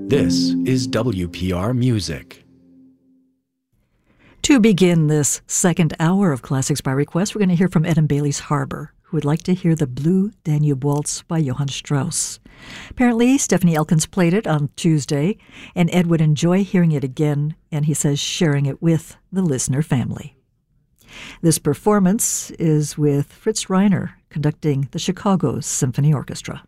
This is WPR Music. To begin this second hour of Classics by Request, we're going to hear from Ed and Bailey's Harbor, who would like to hear the Blue Danube Waltz by Johann Strauss. Apparently, Stephanie Elkins played it on Tuesday, and Ed would enjoy hearing it again, and he says sharing it with the listener family. This performance is with Fritz Reiner conducting the Chicago Symphony Orchestra.